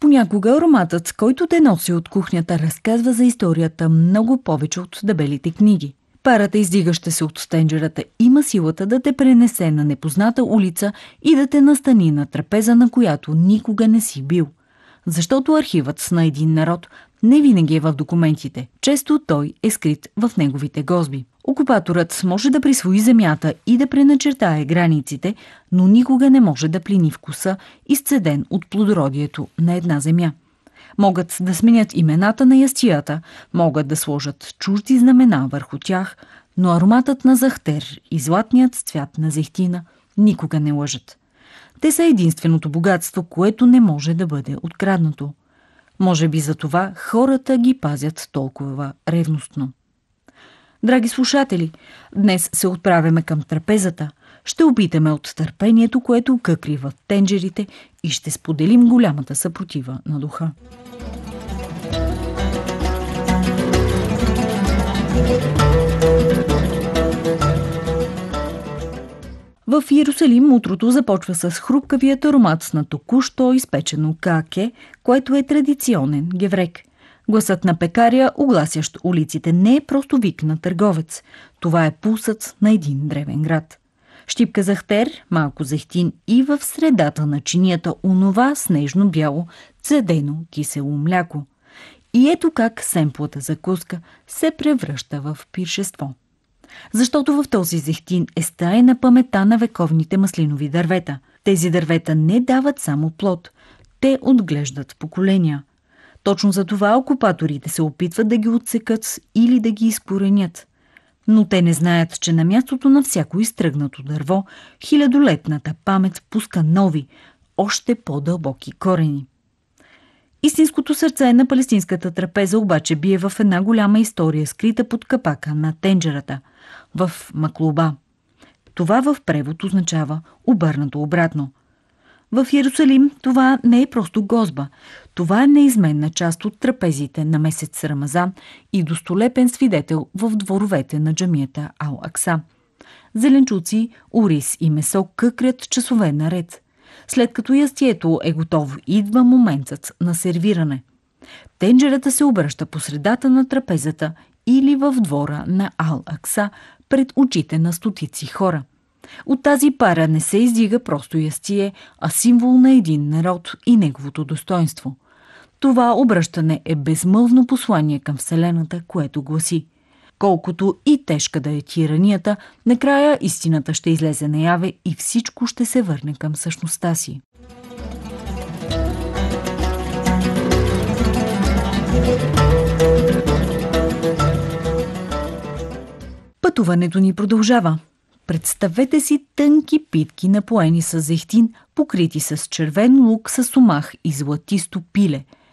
Понякога ароматът, който те носи от кухнята, разказва за историята много повече от дебелите книги. Парата, издигаща се от тенджерата, има силата да те пренесе на непозната улица и да те настани на трапеза, на която никога не си бил. Защото архивът на един народ не винаги е в документите. Често той е скрит в неговите гозби. Окупаторът може да присвои земята и да преначертае границите, но никога не може да плени вкуса, изцеден от плодородието на една земя. Могат да сменят имената на ястията, могат да сложат чужди знамена върху тях, но ароматът на захтер и златният цвят на зехтина никога не лъжат. Те са единственото богатство, което не може да бъде откраднато. Може би за това хората ги пазят толкова ревностно. Драги слушатели, днес се отправяме към трапезата. Ще опитаме от търпението, което къкри в тенджерите, и ще споделим голямата съпротива на духа. В Йерусалим утрото започва с хрупкавият аромат на току-що изпечено каке, което е традиционен геврек. Гласът на пекаря, огласящ улиците, не е просто вик на търговец. Това е пулсът на един древен град. Щипка захтер, малко зехтин и в средата на чинията онова снежно-бяло, цедено кисело мляко. И ето как семплата закуска се превръща в пиршество. Защото в този зехтин е стаена паметта на вековните маслинови дървета. Тези дървета не дават само плод, те отглеждат поколения. Точно за това окупаторите се опитват да ги отсекат или да ги изкоренят. Но те не знаят, че на мястото на всяко изтръгнато дърво, хилядолетната памет пуска нови, още по-дълбоки корени. Истинското сърце на палестинската трапеза обаче бие в една голяма история, скрита под капака на тенджерата, в маклуба. Това в превод означава обърнато обратно. В Йерусалим това не е просто гозба. Това е неизменна част от трапезите на месец Рамазан и достолепен свидетел в дворовете на джамията Ал-Акса. Зеленчуци, ориз и месо къкрят часове наред. След като ястието е готово, идва моментът на сервиране. Тенджерата се обръща по средата на трапезата или в двора на Ал-Акса пред очите на стотици хора. От тази пара не се издига просто ястие, а символ на един народ и неговото достоинство. Това обръщане е безмълвно послание към Вселената, което гласи: колкото и тежка да е тиранията, накрая истината ще излезе наяве и всичко ще се върне към същността си. Пътуването ни продължава. Представете си тънки питки, напоени с зехтин, покрити с червен лук, със сумах и златисто пиле.